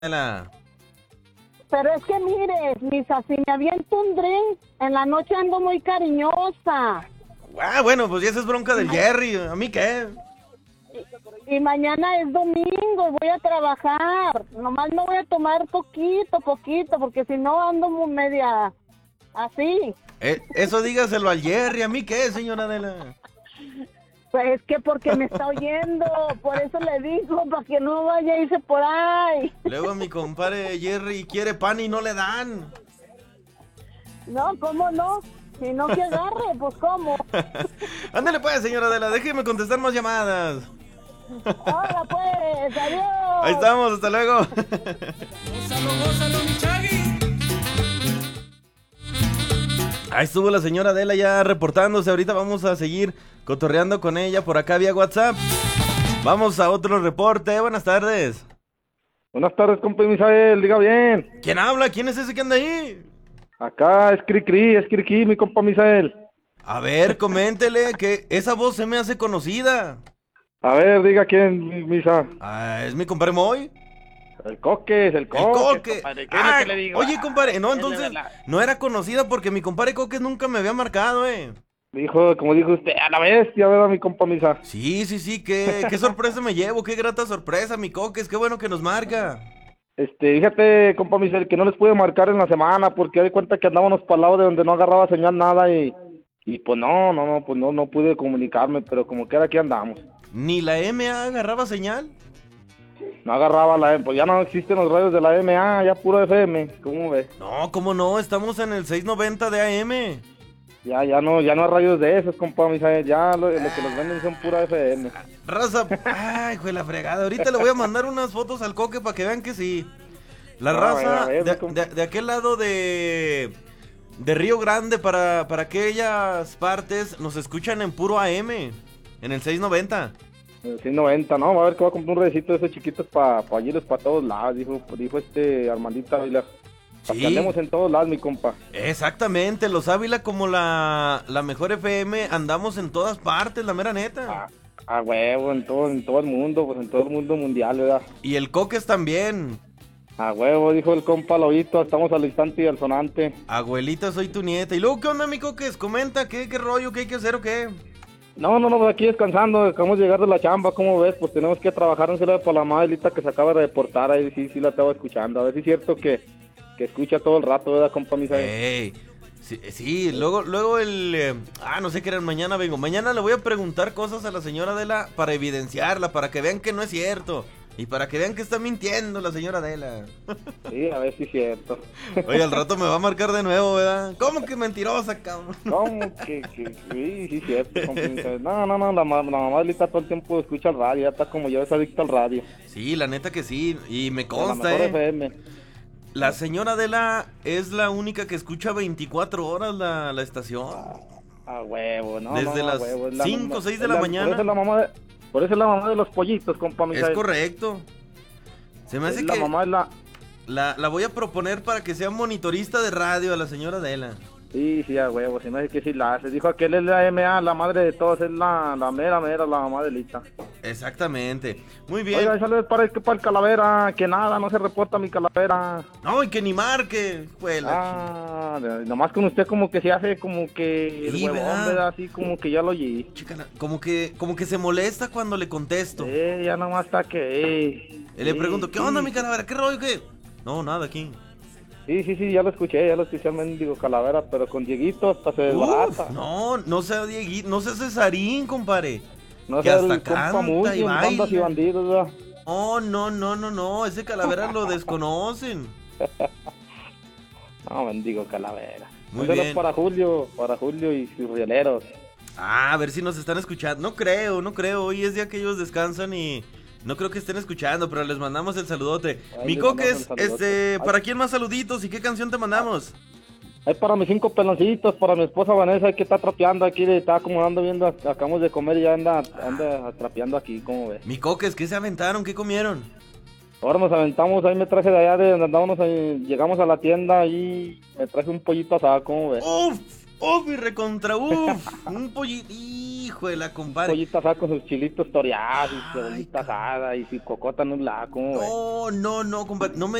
Adela. Pero es que mire, Misa, si me aviento un drink, en la noche ando muy cariñosa. Bueno, pues ya esa es bronca del Jerry. ¿A mí qué? Y mañana es domingo y voy a trabajar. Nomás me voy a tomar poquito, porque si no ando muy media así. Eso dígaselo al Jerry. ¿A mí qué, señora Adela? Pues es que porque me está oyendo, por eso le digo, para que no vaya a irse por ahí. Luego mi compadre Jerry quiere pan y no le dan. No, ¿cómo no? Si no que agarre, pues ¿cómo? Ándale pues, señora Adela, déjeme contestar más llamadas. Hola pues, adiós. Ahí estamos, hasta luego. Gózalo, mi Chagui. Ahí estuvo la señora Adela ya reportándose. Ahorita vamos a seguir cotorreando con ella por acá vía WhatsApp. Vamos a otro reporte. Buenas tardes. Buenas tardes, compa Misael, diga bien. ¿Quién habla? ¿Quién es ese que anda ahí? Acá es Cricri, mi compa Misael. A ver, coméntele que esa voz se me hace conocida. A ver, diga quién, Misa. Es mi compadre Moy. El Coque. Compadre, ¿qué es lo que le digo? Oye, compadre, no, entonces no era conocida porque mi compadre Coques nunca me había marcado, Dijo, como dijo usted, a la bestia, ¿verdad, mi compa Misa? Sí, qué sorpresa me llevo, qué grata sorpresa, mi Coques, qué bueno que nos marca. Fíjate, compa Misa, que no les pude marcar en la semana porque di cuenta que andábamos para el lado de donde no agarraba señal nada y pues no pude comunicarme, pero como que era aquí andamos. ¿Ni la MA agarraba señal? No agarraba pues ya no existen los radios de la MA, ya puro FM, ¿cómo ves? No, ¿cómo no? Estamos en el 690 de AM. Ya no hay radios de esos, compa Misael, ya lo que los venden son pura FM. Raza, ay, hijo de la fregada, ahorita le voy a mandar unas fotos al Coque para que vean que sí. La raza de aquel lado de Río Grande para aquellas partes nos escuchan en puro AM, en el 690. El 690, no, va a ver que va a comprar un redecito de esos chiquitos para irlos para todos lados, dijo Armandita Ávila. Para que andemos en todos lados, mi compa. Exactamente, los Ávila como la mejor FM, andamos en todas partes, la mera neta. Huevo, en todo el mundo, pues en todo el mundo mundial, ¿verdad? Y el Coques también. A huevo, dijo el compa Lobito, estamos al instante y al sonante. Abuelita, soy tu nieta. ¿Y luego qué onda, mi Coques? Comenta, ¿qué rollo? ¿Qué hay que hacer o qué? No, aquí descansando, acabamos de llegar de la chamba, ¿cómo ves? Pues tenemos que trabajar en serio para la madelita que se acaba de reportar, ahí sí la estaba escuchando, a ver si es cierto que escucha todo el rato, ¿verdad, compa Misael? Sí, luego no sé qué era, mañana vengo. Mañana le voy a preguntar cosas a la señora Adela para evidenciarla, para que vean que no es cierto. Y para que vean que está mintiendo la señora Adela. Sí, a ver si es cierto. Oye, al rato me va a marcar de nuevo, ¿verdad? ¿Cómo que mentirosa, cabrón? ¿Cómo que sí, es cierto, compa Misael? No, la madelita todo el tiempo escucha el radio, ya está como yo, es adicta al radio. Sí, la neta que sí, y me consta, la mejor FM. La señora Adela es la única que escucha 24 horas la estación. A huevo, no. Desde las 5 o 6 de la mañana. Por eso es la mamá de los pollitos, compa Misael. Es correcto. Se me hace que la mamá la voy a proponer para que sea monitorista de radio a la señora Adela. Sí, a huevo, se me hace que sí la hace. Dijo aquel es la MA, la madre de todos, es la mera, la mamá de Lita. Exactamente. Muy bien. Oiga, saludos para el Calavera, que nada, no se reporta mi Calavera. No, y que ni marque. Pues nomás con usted como que se hace como que el huevón, ¿verdad? Así como que ya lo oí. Chica, como que se molesta cuando le contesto. Ya nomás está que... Y le pregunto, ¿qué onda, mi Calavera? ¿Qué rollo, qué? No, nada, aquí. Sí, ya lo escuché al mendigo Calavera, pero con Dieguito hasta se desbarata. No sea Dieguito, no sea Cesarín, compadre. No que sea hasta canta muy y baila. Bandas y bandidos, ¿verdad? No, ese Calavera lo desconocen. No, mendigo Calavera. Muy bien. Para Julio y sus rieleros. A ver si nos están escuchando. No creo, hoy es día que ellos descansan y... No creo que estén escuchando, pero les mandamos el saludote. Mi Coques, ¿para quién más saluditos y qué canción te mandamos? Hay para mis 5 peloncitos, para mi esposa Vanessa, que está trapeando aquí, está acomodando, viendo, acabamos de comer y ya anda trapeando aquí, ¿cómo ves? Mi Coques, ¿qué se aventaron? ¿Qué comieron? Ahora nos aventamos, ahí me traje de allá de donde andábamos, llegamos a la tienda y me traje un pollito asado, ¿cómo ves? ¡Uf! ¡Uf! Y recontra ¡uf! Un pollito, Híjole, compadre. Pollita asada con sus chilitos toreados y cebollita asada y su cocota en un lado. No, compadre. No me